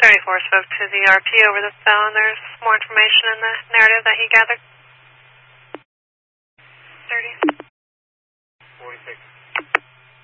spoke to the RP over the phone. There's more information in the narrative that he gathered.